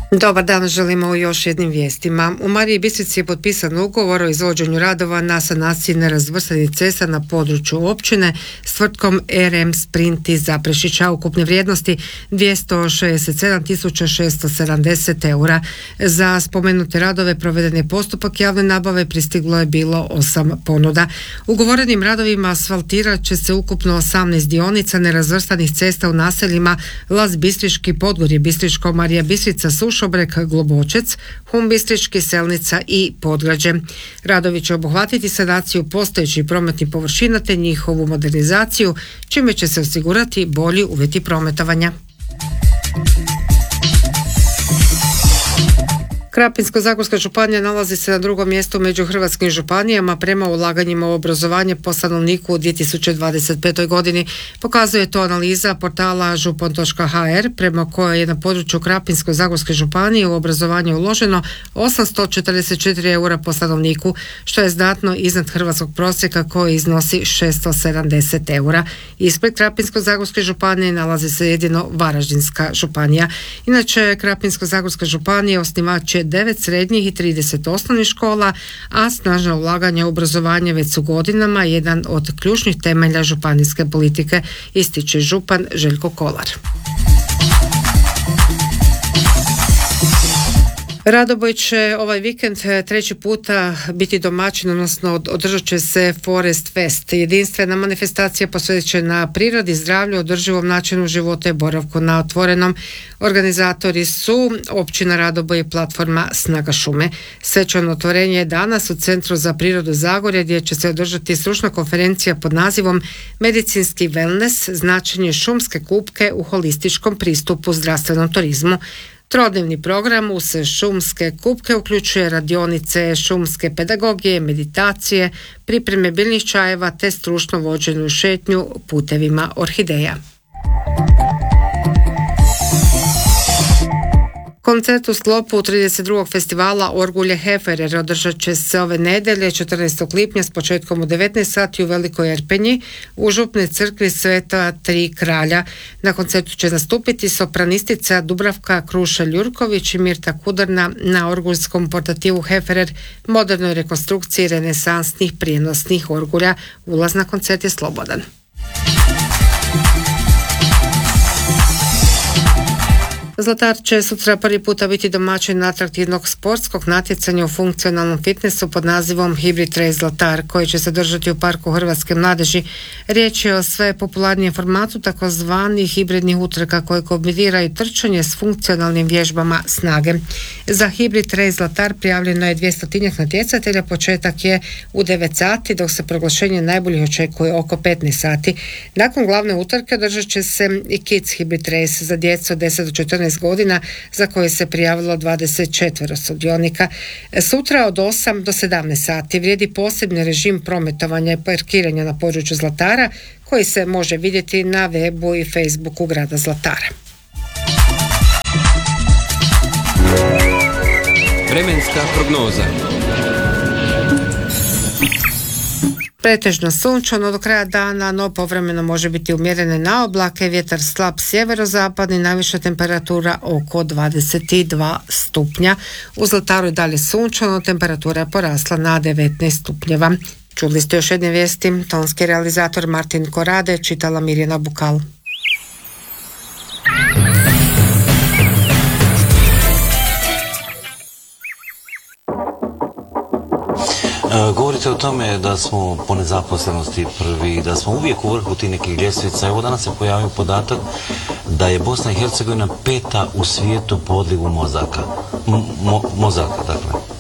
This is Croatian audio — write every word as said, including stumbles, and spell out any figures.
Dobar dan, želimo o još jednim vijestima. U Mariji Bistrici je potpisan ugovor o izvođenju radova na sanaciji nerazvrstanih cesta na području općine s tvrtkom R M Sprint iz Zaprešića ukupne vrijednosti dvjesto šezdeset sedam tisuća šesto sedamdeset eura. Za spomenute radove proveden je postupak javne nabave, pristiglo je bilo osam ponuda. Ugovorenim radovima asfaltirat će se ukupno osamnaest dionica nerazvrstanih cesta u naseljima Las Bistriški, Podgorje Bistriško, Marija Bistrica, Sušobreg, Globočec, Hum Bistriški, Selnica i Podgrađe. Radovi će obuhvatiti sanaciju postojećih prometnih površina te njihovu modernizaciju, čime će se osigurati bolji uvjeti prometovanja. Krapinsko-zagorska županija nalazi se na drugom mjestu među hrvatskim županijama prema ulaganjima u obrazovanje po stanovniku u dvije tisuće dvadeset petoj godini. Pokazuje to analiza portala župan točka ha er prema kojoj je na području Krapinsko-zagorske županije u obrazovanje uloženo osamsto četrdeset četiri eura po stanovniku, što je znatno iznad hrvatskog prosjeka koji iznosi šesto sedamdeset eura. Ispred Krapinsko-zagorske županije nalazi se jedino Varaždinska županija. Inače, Krapinsko-zagorska županija osnivač je devet srednjih i trideset osnovnih škola, a snažna ulaganja u obrazovanje već su godinama jedan od ključnih temelja županijske politike, ističe župan Željko Kolar. Radoboj će ovaj vikend treći puta biti domaćin, odnosno održat će se Forest Fest. Jedinstvena manifestacija posvećena prirodi, zdravlju, održivom načinu života i boravku na otvorenom. Organizatori su općina Radoboj i platforma Snaga šume. Svečano otvorenje je danas u Centru za prirodu Zagorja, gdje će se održati stručna konferencija pod nazivom Medicinski wellness, značenje šumske kupke u holističkom pristupu zdravstvenom turizmu. Trodnevni program uz šumske kupke uključuje radionice šumske pedagogije, meditacije, pripreme biljnih čajeva te stručno vođenu šetnju putevima orhideja. Koncert u sklopu trideset drugog festivala Orgulje Heferer održat će se ove nedelje četrnaestog lipnja s početkom u devetnaest sati u Velikoj Erpenji u župnoj crkvi Sveta Tri kralja. Na koncertu će nastupiti sopranistica Dubravka Krušelj-Jurković i Mirta Kudarna na orguljskom portativu Heferer, modernoj rekonstrukciji renesansnih prijenosnih orgulja. Ulaz na koncert je slobodan. Zlatar će sutra prvi puta biti domaćin atraktivnog sportskog natjecanja u funkcionalnom fitnessu pod nazivom Hybrid Race Zlatar, koji će se držati u Parku Hrvatske mladeži. Riječ je o sve popularnijem formatu takozvanih hibridnih utrka koje kombiniraju trčanje s funkcionalnim vježbama snage. Za Hybrid Race Zlatar prijavljeno je dvjestotinjak natjecatelja, početak je u devet sati, dok se proglašenje najboljih očekuje oko petnaest sati. Nakon glavne utrke održat će se i Kids Hybrid Race za djecu od deset do četrnaest godina, za koje se prijavilo dvadeset četiri sudionika. Sutra od osam do sedamnaest sati vrijedi posebni režim prometovanja i parkiranja na području Zlatara, koji se može vidjeti na webu i Facebooku grada Zlatara. Vremenska prognoza. Pretežno sunčano do kraja dana, no povremeno može biti umjerene na oblake, vjetar slab sjeverozapadni, najviša temperatura oko dvadeset dva stupnja. U Zlataru je dalje sunčano, temperatura je porasla na devetnaest stupnjeva. Čuli ste još jedne vijesti, tonski realizator Martin Korade, čitala Mirjana Bukal. Govorite o tome da smo po nezaposlenosti prvi, da smo uvijek u vrhu tih nekih ljestvica. Evo danas se pojavio podatak da je Bosna i Hercegovina peta u svijetu po odlivu mozaka. Mo, mozaka, dakle.